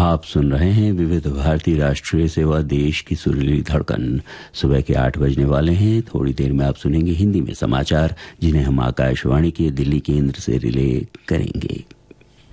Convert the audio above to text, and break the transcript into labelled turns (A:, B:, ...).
A: आप सुन रहे हैं विविध भारती राष्ट्रीय सेवा, देश की सुरीली धड़कन। सुबह के 8 बजने वाले हैं। थोड़ी देर में आप सुनेंगे हिंदी में समाचार, जिन्हें हम आकाशवाणी के दिल्ली केंद्र से रिले करेंगे।